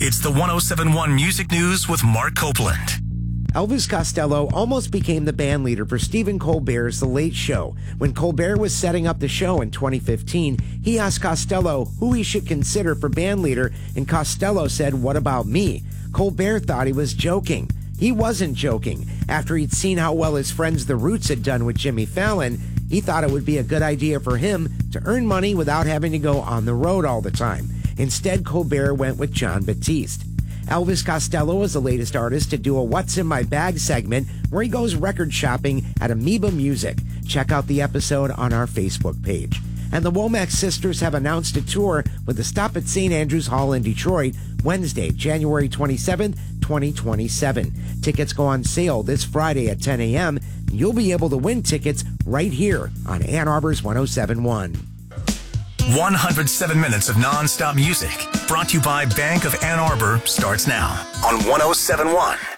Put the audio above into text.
It's the 1071 Music News with Mark Copeland. Elvis Costello almost became the band leader for Stephen Colbert's The Late Show. When Colbert was setting up the show in 2015, he asked Costello who he should consider for band leader, and Costello said, "What about me?" Colbert thought he was joking. He wasn't joking. After he'd seen how well his friends The Roots had done with Jimmy Fallon, he thought it would be a good idea for him to earn money without having to go on the road all the time. Instead, Colbert went with Jon Batiste. Elvis Costello is the latest artist to do a What's in My Bag segment where he goes record shopping at Amoeba Music. Check out the episode on our Facebook page. And the Womack sisters have announced a tour with a stop at St. Andrews Hall in Detroit Wednesday, January 27th, 2027. Tickets go on sale this Friday at 10 a.m. You'll be able to win tickets right here on Ann Arbor's 1071. 107 minutes of non-stop music brought to you by Bank of Ann Arbor starts now on 1071.